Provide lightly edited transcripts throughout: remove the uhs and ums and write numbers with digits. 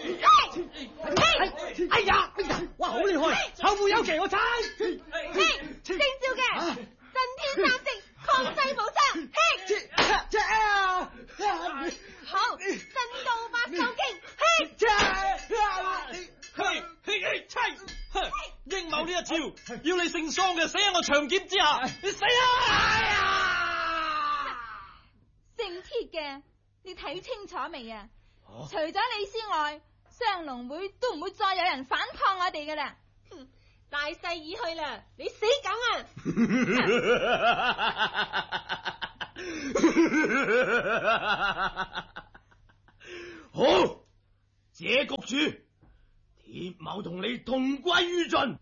哎呀，哇，好厲害，後父有期我猜。 正照嘅，震天三式，抗世無雙。好，震道八獸經。 應謀呢一招，要你姓桑嘅死喺我長劍之下，你死啊！ 姓鐵嘅，你睇清楚未啊？除咗你之外，雙龍會都唔會再有人反抗我哋噶啦。大勢已去啦，你死梗啊！ 好，這局主鐵某同你同歸於盡。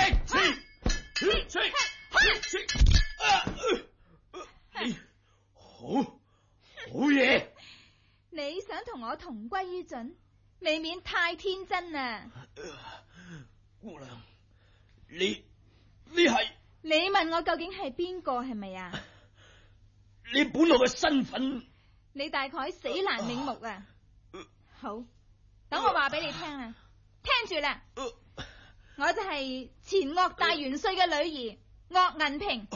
好嘢！ 你想同我同歸於盡，未免太天真啦。 姑娘，你係？ 你問我究竟係邊個係咪啊？ 你本來嘅身份， 你大概死難瞑目啊！好，等我話俾你聽啊，聽住啦，我就係前岳大元帥嘅女兒岳銀平。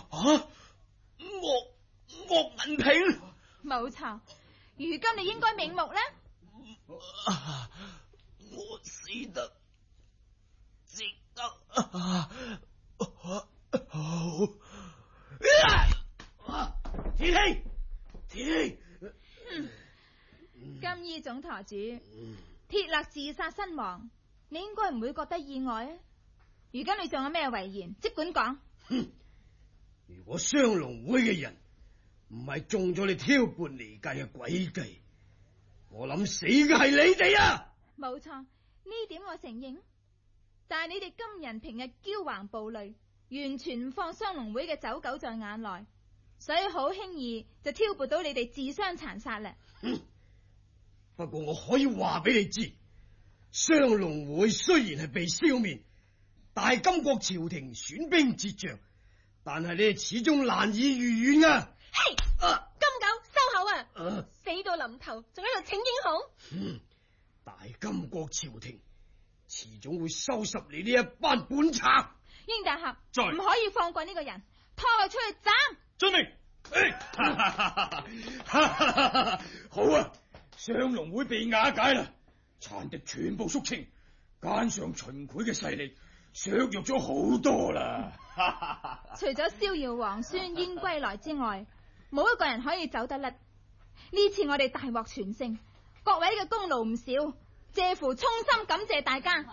岳銀平？ 冇錯，如今你應該瞑目啦。 我死得值得好。鐵氣， 金衣總舵主鐵勒自殺身亡，你應該唔會覺得意外啊？如今你仲有咩遺言，即管講。 如果雙龍會嘅人唔係中咗你挑撥離間嘅詭計，我諗死嘅係你哋啊！ 冇錯，呢點我承認。但係你哋今人平日驕橫暴戾，完全唔放雙龍會嘅走狗在眼內，所以好輕易就挑撥到你哋自相殘殺啦。 不過我可以話俾你知，雙龍會雖然係被消滅，大金國朝廷損兵折將，但係你哋始終難以如願啊！ 嘿，金狗收口啊！死到臨頭仲喺度請英雄。 大金國朝廷遲總會收拾你呢一班本賊。 英大俠在唔可以放過呢個人，拖佢出去斬。 遵命。 好啊，雙龍會被瓦解啦，殘敵全部肅清，奸上秦檜嘅勢力削弱咗好多啦。 除咗逍遙王孫燕歸來之外，冇一個人可以走得甩。呢次我哋大獲全勝，各位嘅功勞唔少，謝乎衷心感謝大家。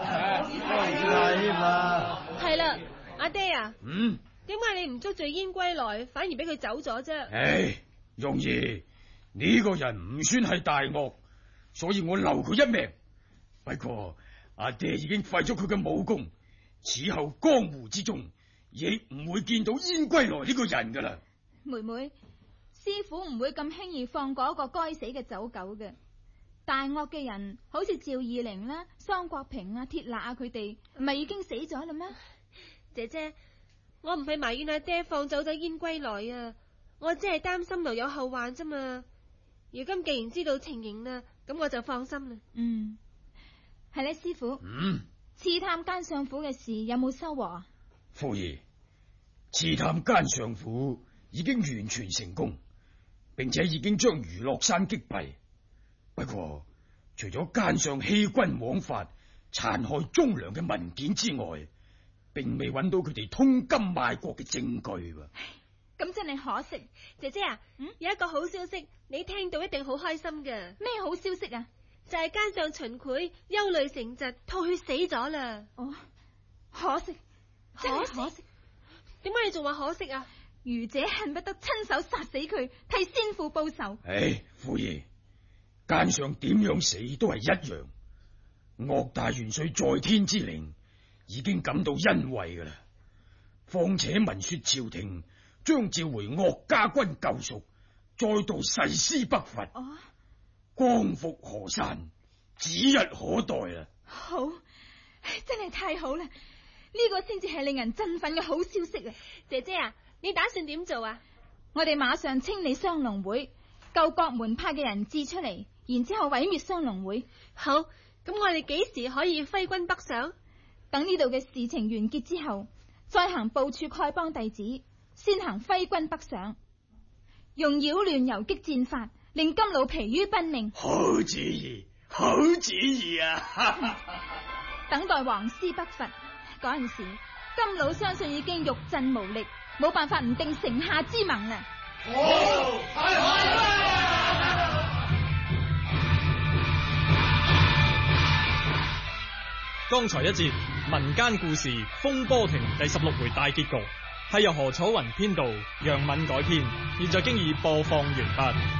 係啦，阿爹啊，點解你唔捉住燕歸來，反而俾佢走咗啫？ 容兒呢個人唔算係大惡，所以我留佢一命。不過阿爹已經廢咗佢嘅武功，此後江湖之中亦唔會見到燕歸來呢個人噶啦。 妹妹，師傅唔會咁輕易放過一個該死嘅走狗嘅。大惡嘅人好似趙二玲啦、桑國平啊、鐵勒啊，佢哋唔係已經死咗啦咩？ 姐姐，我唔係埋怨阿爹放走咗燕歸來啊，我只係擔心留有後患啫嘛。如今既然知道情形啦，咁我就放心啦。 係咧，師傅。刺探奸相府嘅事有冇收穫啊？ 夫兒，刺探奸相府已經完全成功，並且已經將娛樂山擊斃。不過除咗奸相欺君枉法、殘害忠良嘅文件之外，並未揾到佢哋通金賣國嘅證據。 咁真係可惜。 姐姐啊，有一個好消息，你聽到一定好開心嘅。 咩好消息啊？ 就係奸相秦檜憂慮成疾，吐血死咗啦。 可惜，真係可惜。 點解你仲話可惜啊？ 愚者恨不得親手殺死佢，替先父報仇。 夫爺，奸相點樣死都係一樣。岳大元帥在天之靈已經感到欣慰噶啦。況且聞說朝廷將召回岳家軍舊屬，再度誓師北伐。光復河山，指日可待啦！ 好，真係太好啦！呢個先至係令人振奮嘅好消息啊！ 姐姐啊，你打算點做啊？ 我哋馬上清理雙龍會，救各門派嘅人質出嚟，然之後毀滅雙龍會。 好，咁咁我哋幾時可以揮軍北上？ 等呢度嘅事情完結之後，再行部署丐幫弟子，先行揮軍北上，用擾亂游擊戰法，令金老疲於奔命。 好主意，好主意啊！ 等待黃師北伐嗰陣時，金老相信已經欲陣無力，冇辦法唔定城下之盟啊！ 好， 剛才一節民間故事《風波亭》第16回大結局，係由何楚雲編導，楊敏改編，現在經已播放完畢。